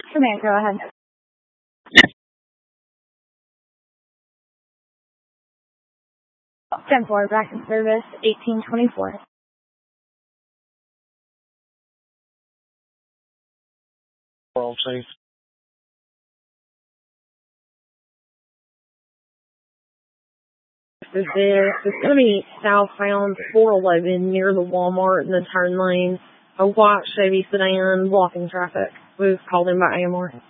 Command, go ahead. 10-4, back in service, 1824. All safe. It's going to be southbound 411 near the Walmart in the turn lane. A white Chevy sedan blocking traffic. We was called in by AMR.